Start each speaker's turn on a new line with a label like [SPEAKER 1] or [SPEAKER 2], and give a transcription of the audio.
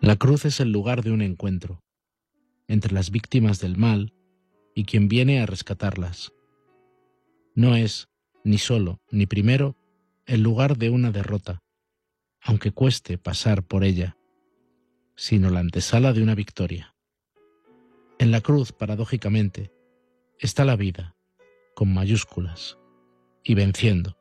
[SPEAKER 1] La cruz es el lugar de un encuentro entre las víctimas del mal y quien viene a rescatarlas. No es, ni solo, ni primero, el lugar de una derrota, aunque cueste pasar por ella, sino la antesala de una victoria. En la cruz, paradójicamente, está la vida, con mayúsculas, y venciendo,